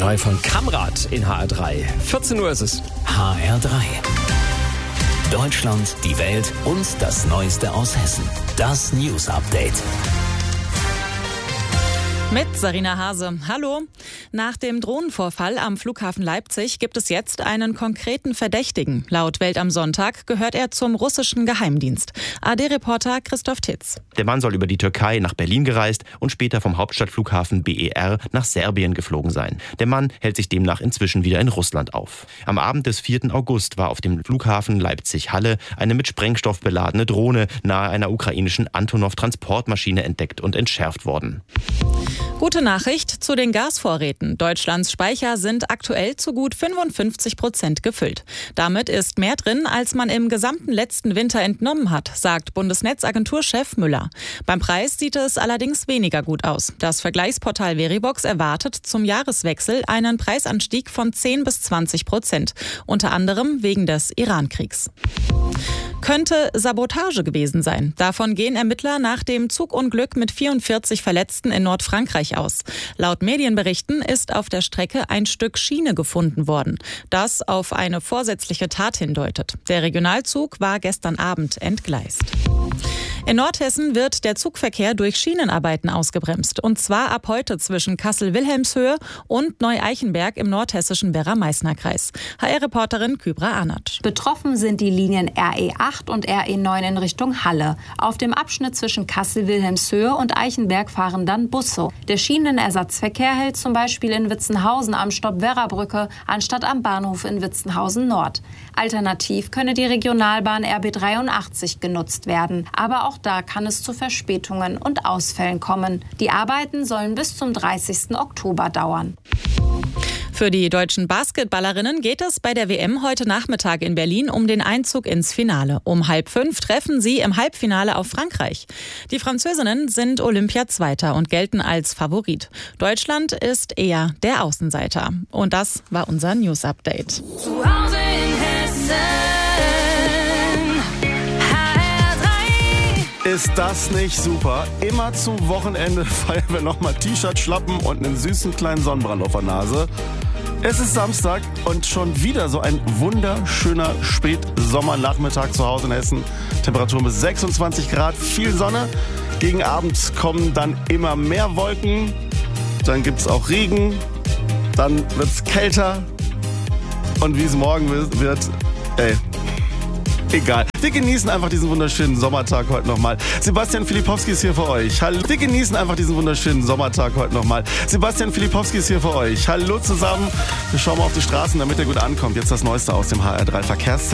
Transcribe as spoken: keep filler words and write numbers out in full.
Neu von Kamrad in H R drei. vierzehn Uhr ist es. H R drei. Deutschland, die Welt und das Neueste aus Hessen. Das News Update. Mit Sarina Hase. Hallo. Nach dem Drohnenvorfall am Flughafen Leipzig gibt es jetzt einen konkreten Verdächtigen. Laut Welt am Sonntag gehört er zum russischen Geheimdienst. A D Reporter Christoph Titz. Der Mann soll über die Türkei nach Berlin gereist und später vom Hauptstadtflughafen B E R nach Serbien geflogen sein. Der Mann hält sich demnach inzwischen wieder in Russland auf. Am Abend des vierten August war auf dem Flughafen Leipzig-Halle eine mit Sprengstoff beladene Drohne nahe einer ukrainischen Antonov-Transportmaschine entdeckt und entschärft worden. Gute Nachricht zu den Gasvorräten. Deutschlands Speicher sind aktuell zu gut fünfundfünfzig Prozent gefüllt. Damit ist mehr drin, als man im gesamten letzten Winter entnommen hat, sagt Bundesnetzagenturchef Müller. Beim Preis sieht es allerdings weniger gut aus. Das Vergleichsportal Verivox erwartet zum Jahreswechsel einen Preisanstieg von zehn bis zwanzig Prozent. Unter anderem wegen des Iran-Kriegs. Könnte Sabotage gewesen sein. Davon gehen Ermittler nach dem Zugunglück mit vierundvierzig Verletzten in Nordfrankreich aus. Laut Medienberichten ist auf der Strecke ein Stück Schiene gefunden worden, das auf eine vorsätzliche Tat hindeutet. Der Regionalzug war gestern Abend entgleist. In Nordhessen wird der Zugverkehr durch Schienenarbeiten ausgebremst. Und zwar ab heute zwischen Kassel-Wilhelmshöhe und Neu-Eichenberg im nordhessischen Werra-Meißner-Kreis. H R-Reporterin Kübra Arnert. Betroffen sind die Linien R E acht und R E neun in Richtung Halle. Auf dem Abschnitt zwischen Kassel-Wilhelmshöhe und Eichenberg fahren dann Busse. Der Schienenersatzverkehr hält zum Beispiel in Witzenhausen am Stopp Werrabrücke anstatt am Bahnhof in Witzenhausen Nord. Alternativ könne die Regionalbahn R B dreiundachtzig genutzt werden. Aber auch Auch da kann es zu Verspätungen und Ausfällen kommen. Die Arbeiten sollen bis zum dreißigsten Oktober dauern. Für die deutschen Basketballerinnen geht es bei der W M heute Nachmittag in Berlin um den Einzug ins Finale. Um halb fünf treffen sie im Halbfinale auf Frankreich. Die Französinnen sind Olympiazweiter und gelten als Favorit. Deutschland ist eher der Außenseiter. Und das war unser News Update. Zu Hause in Hessen. Ist das nicht super? Immer zum Wochenende feiern wir nochmal T-Shirt, Schlappen und einen süßen kleinen Sonnenbrand auf der Nase. Es ist Samstag und schon wieder so ein wunderschöner Spätsommernachmittag zu Hause in Hessen. Temperaturen bis sechsundzwanzig Grad, viel Sonne. Gegen Abend kommen dann immer mehr Wolken. Dann gibt es auch Regen. Dann wird es kälter. Und wie es morgen wird, ey, egal. Wir genießen einfach diesen wunderschönen Sommertag heute nochmal. Sebastian Filipowski ist hier für euch. Hallo. Wir genießen einfach diesen wunderschönen Sommertag heute nochmal. Sebastian Filipowski ist hier für euch. Hallo zusammen. Wir schauen mal auf die Straßen, damit er gut ankommt. Jetzt das Neueste aus dem H R drei Verkehrs